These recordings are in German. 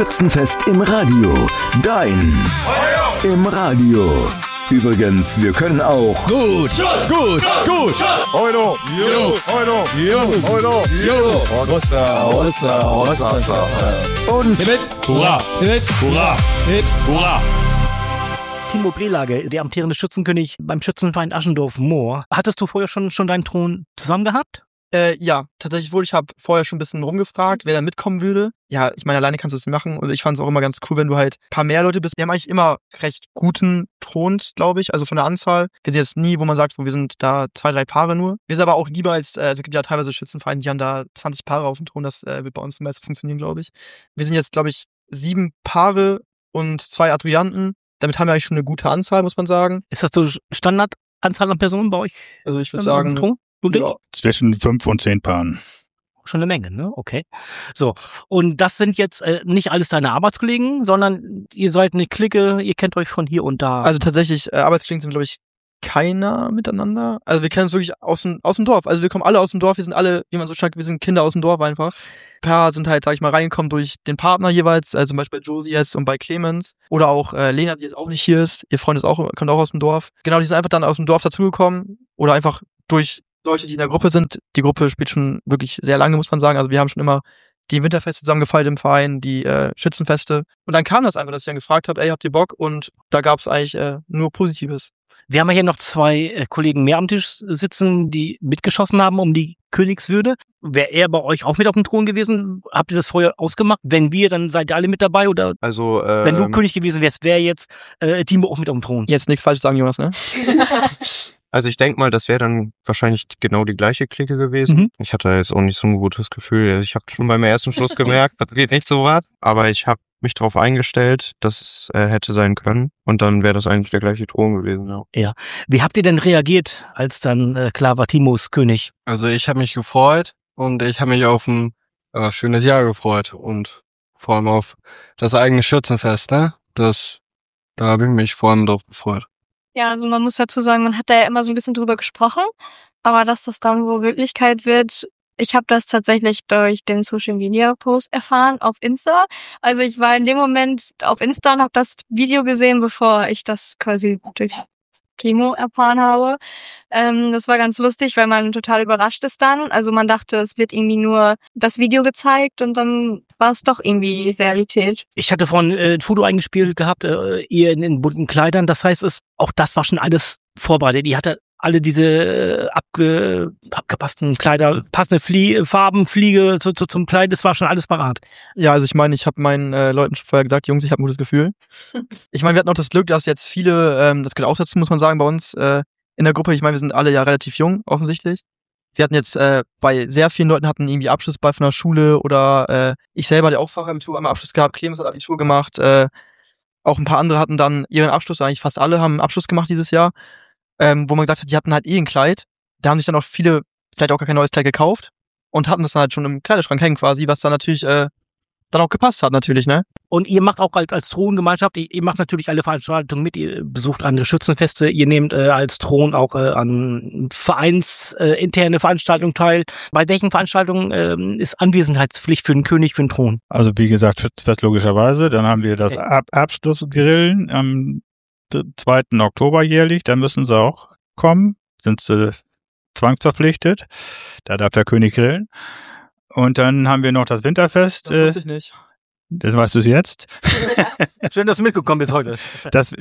Schützenfest im Radio. Dein im Radio. Übrigens, wir können auch Gut. Euro. und Hurra. Timo Brelage, der amtierende Schützenkönig beim Schützenverein Aschendorf-Moor. Hattest du vorher schon deinen Thron zusammen gehabt? Ja, tatsächlich wohl. Ich habe vorher schon ein bisschen rumgefragt, wer da mitkommen würde. Ja, ich meine, alleine kannst du es nicht machen. Und ich fand es auch immer ganz cool, wenn du halt ein paar mehr Leute bist. Wir haben eigentlich immer recht guten Throns, glaube ich, also von der Anzahl. Wir sind jetzt nie, wo man sagt, wir sind da 2, 3 Paare nur. Wir sind aber auch lieber als, es gibt ja teilweise Schützenvereine, die haben da 20 Paare auf dem Thron. Das wird bei uns meist funktionieren, glaube ich. Wir sind jetzt, glaube ich, 7 Paare und 2 Adjutanten. Damit haben wir eigentlich schon eine gute Anzahl, muss man sagen. Ist das so Standardanzahl an Personen bei euch? Also ich würde sagen, Thron? ja. Zwischen 5 und 10 Paaren. Schon eine Menge, ne? Okay. So. Und das sind jetzt nicht alles deine Arbeitskollegen, sondern ihr seid eine Clique, ihr kennt euch von hier und da. Also tatsächlich, Arbeitskollegen sind, glaube ich, keiner miteinander. Also wir kennen uns wirklich aus dem Dorf. Also wir kommen alle aus dem Dorf, wir sind alle, wie man so sagt, wir sind Kinder aus dem Dorf einfach. Ein paar sind halt, sag ich mal, reingekommen durch den Partner jeweils, also zum Beispiel bei Josie jetzt und bei Clemens. Oder auch Lena, die jetzt auch nicht hier ist. Ihr Freund kommt auch aus dem Dorf. Genau, die sind einfach dann aus dem Dorf dazugekommen. Oder einfach durch Leute, die in der Gruppe sind. Die Gruppe spielt schon wirklich sehr lange, muss man sagen. Also wir haben schon immer die Winterfeste zusammen gefeiert im Verein, die Schützenfeste. Und dann kam das einfach, dass ich dann gefragt habe, ey, habt ihr Bock? Und da gab es eigentlich nur Positives. Wir haben ja hier noch 2 Kollegen mehr am Tisch sitzen, die mitgeschossen haben um die Königswürde. Wäre er bei euch auch mit auf dem Thron gewesen? Habt ihr das vorher ausgemacht? Wenn wir, dann seid ihr alle mit dabei? Oder Also, wenn du König gewesen wärst, wäre jetzt Timo auch mit auf dem Thron? Jetzt nichts Falsches sagen, Jonas, ne? Also ich denke mal, das wäre dann wahrscheinlich genau die gleiche Clique gewesen. Mhm. Ich hatte jetzt auch nicht so ein gutes Gefühl. Ich habe schon beim ersten Schluss gemerkt, das geht nicht so weit. Aber ich habe mich darauf eingestellt, dass es hätte sein können. Und dann wäre das eigentlich der gleiche Thron gewesen. Ja. Ja. Wie habt ihr denn reagiert, als dann klar war, Timo ist König? Also ich habe mich gefreut und ich habe mich auf ein schönes Jahr gefreut und vor allem auf das eigene Schützenfest, ne? Da habe ich mich vor allem drauf gefreut. Ja, also man muss dazu sagen, man hat da ja immer so ein bisschen drüber gesprochen, aber dass das dann so Wirklichkeit wird, ich habe das tatsächlich durch den Social Media Post erfahren auf Insta. Also ich war in dem Moment auf Insta und habe das Video gesehen, bevor ich das quasi durch Timo erfahren habe. Das war ganz lustig, weil man total überrascht ist dann. Also man dachte, es wird irgendwie nur das Video gezeigt und dann war es doch irgendwie Realität. Ich hatte vorhin ein Foto eingespielt gehabt, ihr in bunten Kleidern. Das heißt, auch das war schon alles vorbereitet. Ihr hatte alle diese abgepassten Kleider, passende Farben, Fliege zum Kleid, das war schon alles parat. Ja, also ich meine, ich habe meinen Leuten schon vorher gesagt, Jungs, ich habe ein gutes Gefühl. Ich meine, wir hatten auch das Glück, dass jetzt viele, das gehört auch dazu, muss man sagen, bei uns in der Gruppe, ich meine, wir sind alle ja relativ jung, offensichtlich. Wir hatten jetzt, bei sehr vielen Leuten hatten irgendwie Abschlussball von der Schule oder ich selber hatte auch Fachabitur, einmal Abschluss gehabt, Clemens hat Abitur gemacht, auch ein paar andere hatten dann ihren Abschluss, eigentlich fast alle haben einen Abschluss gemacht dieses Jahr. Wo man gesagt hat, die hatten halt ein Kleid. Da haben sich dann auch viele vielleicht auch gar kein neues Kleid gekauft und hatten das dann halt schon im Kleiderschrank hängen quasi, was dann natürlich dann auch gepasst hat natürlich, ne? Und ihr macht auch als Throngemeinschaft, ihr macht natürlich alle Veranstaltungen mit, ihr besucht andere Schützenfeste, ihr nehmt als Thron auch an vereinsinterne Veranstaltungen teil. Bei welchen Veranstaltungen ist Anwesenheitspflicht für den König, für den Thron? Also wie gesagt, Schützenfest logischerweise. Dann haben wir das Abschlussgrillen am 2. Oktober jährlich, da müssen sie auch kommen, sind sie zwangsverpflichtet, da darf der König grillen. Und dann haben wir noch das Winterfest. Das wusste ich nicht. Das weißt du es jetzt? Schön, dass du mitgekommen bist heute. Das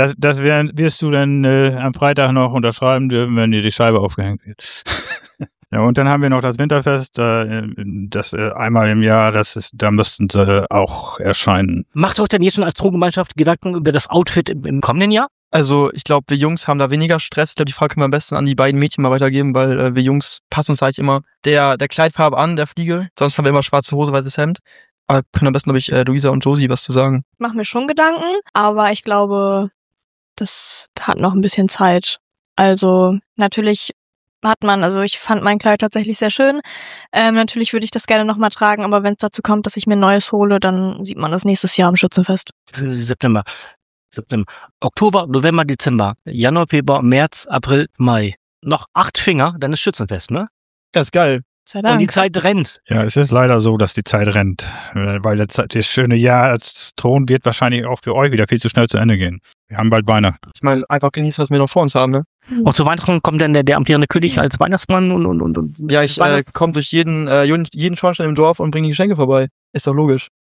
wirst du dann am Freitag noch unterschreiben dürfen, wenn dir die Scheibe aufgehängt wird. Ja, und dann haben wir noch das Winterfest, das einmal im Jahr, da müssten sie auch erscheinen. Macht euch denn jetzt schon als Throngemeinschaft Gedanken über das Outfit im kommenden Jahr? Also ich glaube, wir Jungs haben da weniger Stress. Ich glaube, die Frage können wir am besten an die beiden Mädchen mal weitergeben, weil wir Jungs passen uns eigentlich immer der Kleidfarbe an, der Fliege. Sonst haben wir immer schwarze Hose, weißes Hemd. Aber können am besten, glaube ich, Luisa und Josie was zu sagen. Ich mache mir schon Gedanken, aber ich glaube, das hat noch ein bisschen Zeit. Also natürlich ich fand mein Kleid tatsächlich sehr schön. Natürlich würde ich das gerne nochmal tragen, aber wenn es dazu kommt, dass ich mir ein neues hole, dann sieht man das nächstes Jahr am Schützenfest. Für September, Oktober, November, Dezember, Januar, Februar, März, April, Mai. Noch 8 Finger, dann ist Schützenfest, ne? Ja, ist geil. sei Dank. Und die Zeit rennt. Ja, es ist leider so, dass die Zeit rennt. Weil das schöne Jahr als Thron wird wahrscheinlich auch für euch wieder viel zu schnell zu Ende gehen. Wir haben bald Weihnachten. Ich meine, einfach genießen, was wir noch vor uns haben, ne? Und zu Weihnachten kommt dann der amtierende König als Weihnachtsmann und Ja, ich komme durch jeden Schornstein im Dorf und bringe die Geschenke vorbei. Ist doch logisch.